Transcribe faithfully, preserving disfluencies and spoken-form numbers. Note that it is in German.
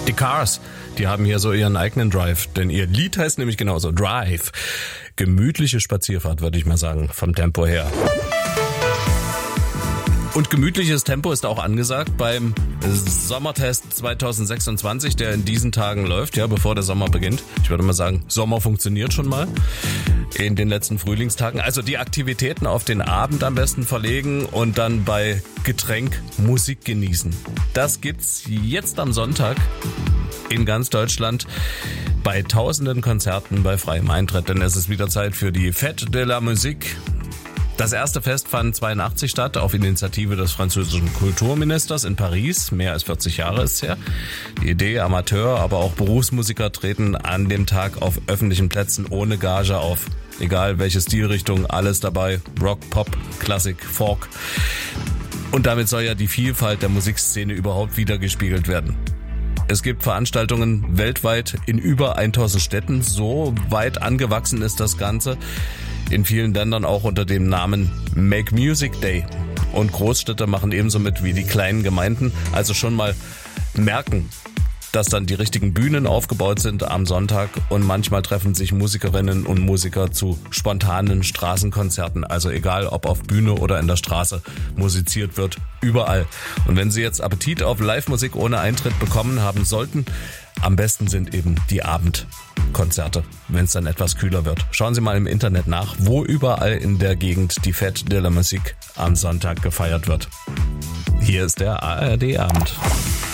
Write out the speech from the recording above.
Die Cars, die haben hier so ihren eigenen Drive, denn ihr Lied heißt nämlich genauso Drive. Gemütliche Spazierfahrt, würde ich mal sagen, vom Tempo her. Und gemütliches Tempo ist auch angesagt beim Sommertest zwanzig sechsundzwanzig, der in diesen Tagen läuft, ja, bevor der Sommer beginnt. Ich würde mal sagen, Sommer funktioniert schon mal in den letzten Frühlingstagen. Also die Aktivitäten auf den Abend am besten verlegen und dann bei Getränk Musik genießen. Das gibt's jetzt am Sonntag in ganz Deutschland bei tausenden Konzerten bei freiem Eintritt, denn es ist wieder Zeit für die Fête de la Musique. Das erste Fest fand zweiundachtzig statt, auf Initiative des französischen Kulturministers in Paris. Mehr als vierzig Jahre ist es her. Die Idee, Amateur, aber auch Berufsmusiker treten an dem Tag auf öffentlichen Plätzen ohne Gage auf. Egal welche Stilrichtung, alles dabei. Rock, Pop, Klassik, Folk. Und damit soll ja die Vielfalt der Musikszene überhaupt wiedergespiegelt werden. Es gibt Veranstaltungen weltweit in über tausend Städten. So weit angewachsen ist das Ganze. In vielen Ländern auch unter dem Namen Make Music Day. Und Großstädte machen ebenso mit wie die kleinen Gemeinden. Also schon mal merken, dass dann die richtigen Bühnen aufgebaut sind am Sonntag. Und manchmal treffen sich Musikerinnen und Musiker zu spontanen Straßenkonzerten. Also egal, ob auf Bühne oder in der Straße musiziert wird, überall. Und wenn Sie jetzt Appetit auf Live-Musik ohne Eintritt bekommen haben sollten, am besten sind eben die Abendkonzerte, wenn es dann etwas kühler wird. Schauen Sie mal im Internet nach, wo überall in der Gegend die Fête de la Musique am Sonntag gefeiert wird. Hier ist der A R D-Abend.